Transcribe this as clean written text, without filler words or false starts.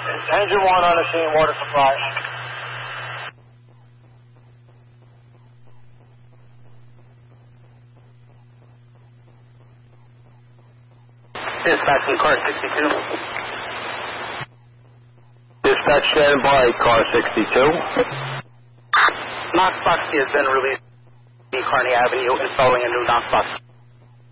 Engine 1 on the scene, water supply. Dispatch from car 62. Dispatch stand by, car 62. Knox box has been released on Kearney Avenue, installing a new Knox box.